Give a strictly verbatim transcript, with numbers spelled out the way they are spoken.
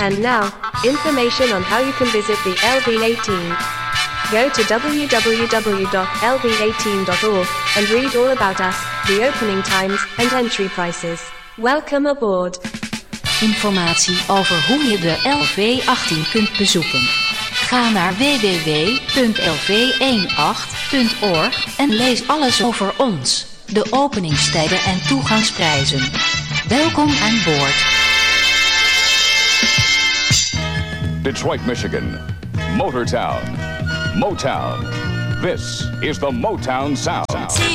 And now, information on how you can visit the L V eighteen. Go to w w w dot l v eighteen dot org and read all about us, the opening times, and entry prices. Welcome aboard. Informatie over hoe je de L V achttien kunt bezoeken. Ga naar w w w punt l v achttien punt org en lees alles over ons, de openingstijden en toegangsprijzen. Welkom aan boord. Detroit, Michigan. Motortown. Motown. This is the Motown Sound.